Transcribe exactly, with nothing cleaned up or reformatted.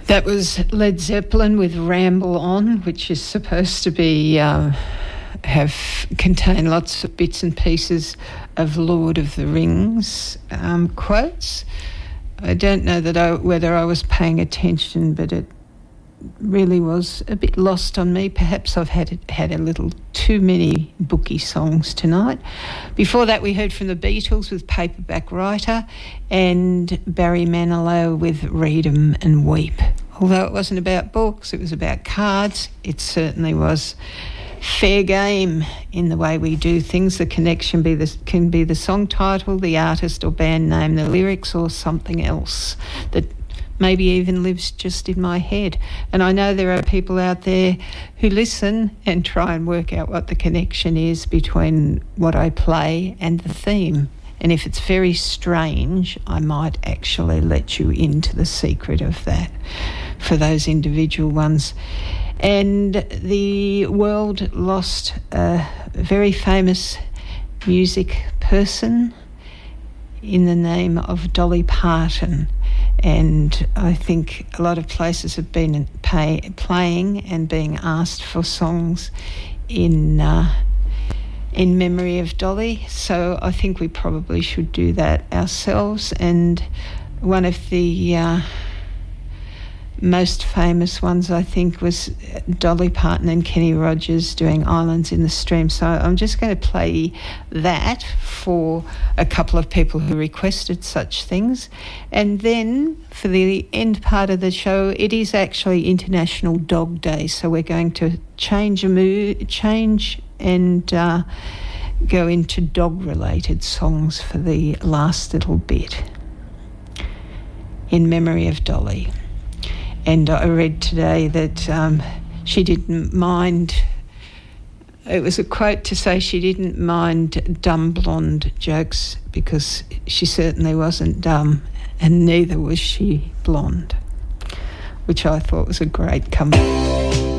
That was Led Zeppelin with Ramble On, which is supposed to be uh, have contain lots of bits and pieces of Lord of the Rings um, quotes. I don't know that I, whether I was paying attention, but it really was a bit lost on me. Perhaps I've had had a little too many booky songs tonight. Before that, we heard from the Beatles with Paperback Writer and Barry Manilow with Read 'em and Weep. Although it wasn't about books, it was about cards, it certainly was fair game in the way we do things. The connection be the, can be the song title, the artist or band name, the lyrics, or something else that maybe even lives just in my head. And I know there are people out there who listen and try and work out what the connection is between what I play and the theme. And if it's very strange, I might actually let you into the secret of that for those individual ones. And the world lost a very famous music person in the name of Dolly Parton. And I think a lot of places have been pay, playing and being asked for songs in uh, in memory of Dolly. So I think we probably should do that ourselves. And one of the uh, most famous ones, I think, was Dolly Parton and Kenny Rogers doing Islands in the Stream. So I'm just going to play that for a couple of people who requested such things. And then for the end part of the show, it is actually International Dog Day. So we're going to change a mood, change and uh, go into dog-related songs for the last little bit in memory of Dolly. And I read today that um, she didn't mind, it was a quote to say she didn't mind dumb blonde jokes because she certainly wasn't dumb and neither was she blonde, which I thought was a great comeback.